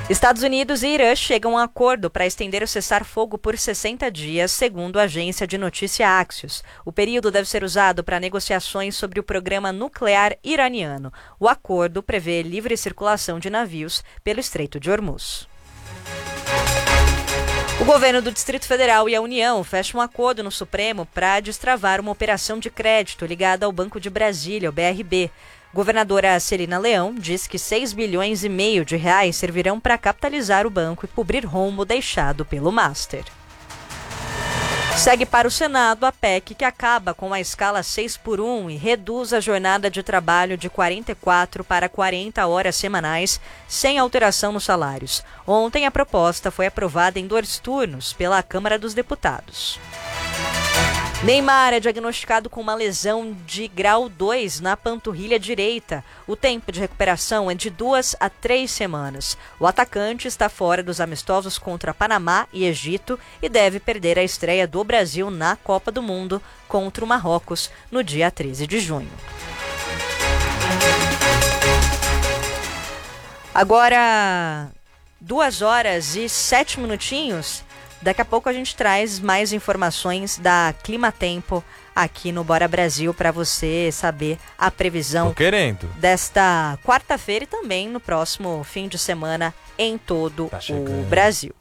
Estados Unidos e Irã chegam a um acordo para estender o cessar-fogo por 60 dias, segundo a agência de notícia Axios. O período deve ser usado para negociações sobre o programa nuclear iraniano. O acordo prevê livre circulação de navios pelo Estreito de Hormuz. O governo do Distrito Federal e a União fecham um acordo no Supremo para destravar uma operação de crédito ligada ao Banco de Brasília, o BRB. Governadora Celina Leão diz que 6,5 bilhões de reais servirão para capitalizar o banco e cobrir rombo deixado pelo Master. Segue para o Senado a PEC que acaba com a escala 6x1 e reduz a jornada de trabalho de 44 para 40 horas semanais, sem alteração nos salários. Ontem a proposta foi aprovada em 2 turnos pela Câmara dos Deputados. Neymar é diagnosticado com uma lesão de grau 2 na panturrilha direita. O tempo de recuperação é de 2 a 3 semanas. O atacante está fora dos amistosos contra Panamá e Egito e deve perder a estreia do Brasil na Copa do Mundo contra o Marrocos no dia 13 de junho. Agora, 2h07. Daqui a pouco a gente traz mais informações da Climatempo aqui no Bora Brasil para você saber a previsão desta quarta-feira e também no próximo fim de semana em todo o Brasil.